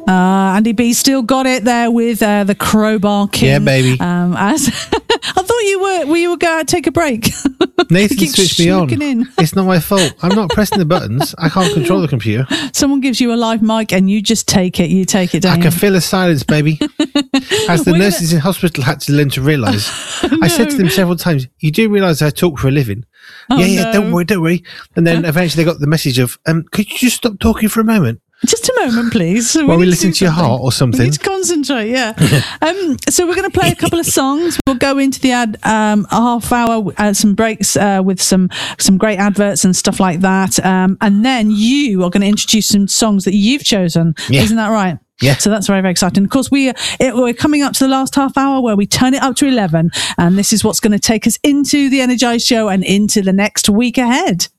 Andy B still got it there with the Crowbar King. Yeah, baby. As I thought you were going to take a break. Nathan Keep switched me on. in. It's not my fault. I'm not pressing the buttons. I can't control the computer. Someone gives you a live mic and you just take it. You take it down. I can feel the silence, baby. As the nurses in hospital had to learn to realise. I said to them several times, you do realise I talk for a living? Yeah, don't worry. And then eventually they got the message of, could you just stop talking for a moment? Just a moment, please. While we listen to your heart or We something. need to concentrate, yeah. So we're going to play a couple of songs. We'll go into the half hour, some breaks with some great adverts and stuff like that. And then you are going to introduce some songs that you've chosen. Yeah. Isn't that right? Yeah. So that's very, very exciting. Of course, we're coming up to the last half hour where we turn it up to 11. And this is what's going to take us into the Energized Show and into the next week ahead.